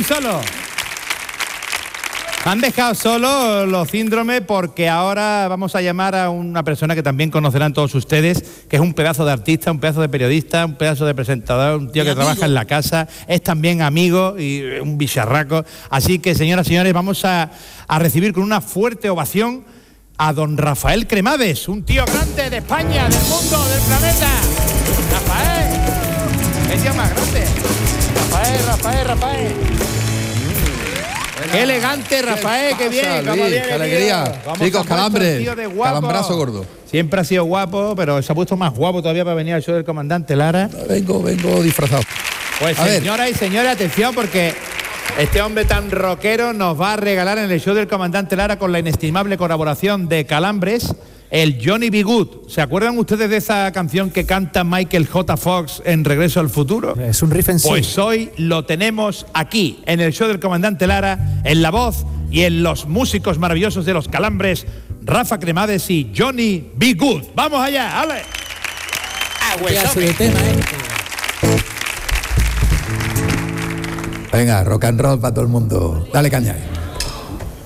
dejan solo. Me han dejado solo los síndromes porque ahora vamos a llamar a una persona que también conocerán todos ustedes, que es un pedazo de artista, un pedazo de periodista, un pedazo de presentador, un tío que trabaja en la casa, es también amigo y un bicharraco. Así que, señoras y señores, vamos a recibir con una fuerte ovación a don Rafael Cremades, un tío grande de España, del mundo, del planeta. Rafael, el tío más grande. Rafael. Qué elegante, Rafael, qué bien. Luis, qué alegría. Chicos, Calambres, calambrazo gordo. Siempre ha sido guapo, pero se ha puesto más guapo todavía para venir al show del comandante Lara. Vengo disfrazado. Pues señoras y señores, atención, porque este hombre tan rockero nos va a regalar en el show del comandante Lara, con la inestimable colaboración de Calambres, el Johnny B. Good. ¿Se acuerdan ustedes de esa canción que canta Michael J. Fox en Regreso al Futuro? Es un riff en sí. Pues hoy lo tenemos aquí, en el show del comandante Lara, en la voz y en los músicos maravillosos de los Calambres, Rafa Cremades y Johnny B. Good. ¡Vamos allá! ¡Ale! Venga, rock and roll para todo el mundo. Dale caña.